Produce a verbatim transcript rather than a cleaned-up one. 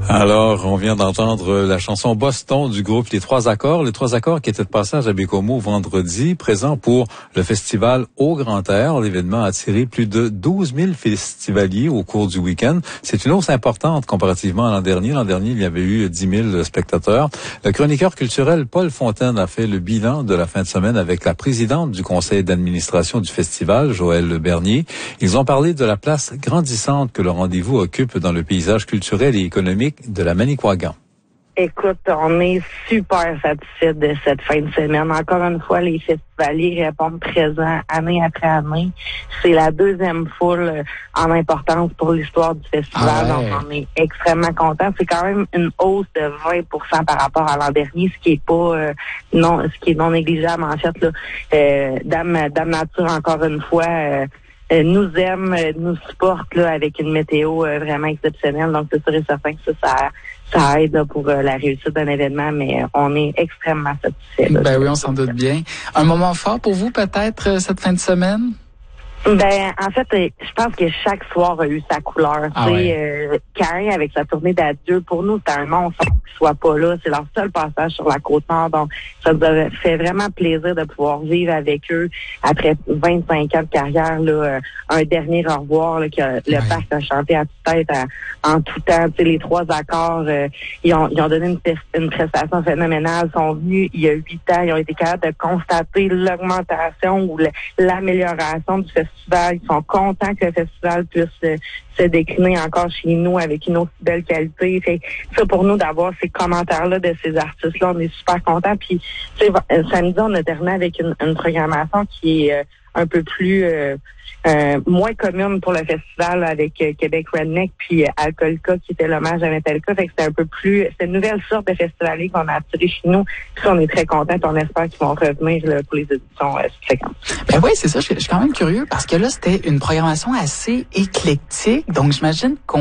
Alors, on vient d'entendre la chanson Boston du groupe Les Trois Accords. Les Trois Accords qui étaient de passage à Bécomo vendredi, présent pour le festival Au Grand Air. L'événement a attiré plus de douze mille festivaliers au cours du week-end. C'est une hausse importante comparativement à l'an dernier. L'an dernier, il y avait eu dix mille spectateurs. Le chroniqueur culturel Paul Fontaine a fait le bilan de la fin de semaine avec la présidente du conseil d'administration du festival, Joëlle Bernier. Ils ont parlé de la place grandissante que le rendez-vous occupe dans le paysage culturel et économique de la Manicouagan. Écoute, on est super satisfait de cette fin de semaine. Encore une fois, les festivaliers répondent présents année après année. C'est la deuxième foule en importance pour l'histoire du festival. Ah ouais. Donc, on est extrêmement contents. C'est quand même une hausse de vingt pour cent par rapport à l'an dernier, ce qui est pas euh, non, ce qui est non négligeable en fait. Là, euh, Dame, Dame Nature, encore une fois. Euh, Euh, nous aime, euh, nous supporte là, avec une météo euh, vraiment exceptionnelle. Donc, c'est sûr et certain que ça, ça, ça aide là, pour euh, la réussite d'un événement, mais euh, on est extrêmement satisfait. Là, ben oui, on s'en doute bien. Un moment fort pour vous, peut-être, euh, cette fin de semaine? Ben, en fait, euh, je pense que chaque soir a eu sa couleur. Ah ouais. euh, Caïn, avec sa tournée d'adieu, pour nous, c'est un non-sens qu'il soit pas là. C'est leur seul passage sur la Côte-Nord. Donc, ça nous a fait vraiment plaisir de pouvoir vivre avec eux après vingt-cinq ans de carrière, là, euh, un dernier au revoir, là, que ouais. le parc a chanté à toute tête à, en tout temps. Tu sais, les Trois Accords, euh, ils, ont, ils ont donné une, une prestation phénoménale. Ils sont venus il y a huit ans. Ils ont été capables de constater l'augmentation ou l'amélioration du festival. Ils sont contents que le festival puisse euh, se décliner encore chez nous avec une aussi belle qualité. Fait, ça, pour nous, d'avoir ces commentaires-là de ces artistes-là, on est super contents. Puis, tu sais, samedi, on a terminé avec une, une programmation qui est euh, un peu plus euh, euh, moins commune pour le festival avec euh, Québec Redneck puis euh, Alcoolica qui était l'hommage à Metallica. Fait que c'était un peu plus, c'est une nouvelle sorte de festivalier qu'on a attiré chez nous. Puis on est très contents et on espère qu'ils vont revenir là, pour les éditions euh, fréquentes. Ben oui, c'est ça. Je, je suis quand même curieux parce que là, c'était une programmation assez éclectique. Donc, j'imagine qu'on